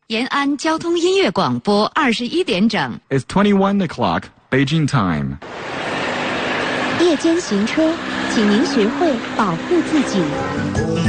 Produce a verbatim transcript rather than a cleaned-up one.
延安交通音乐广播，二十一点整。 It's twenty-one o'clock, Beijing time. 夜间行车，请您学会保护自己。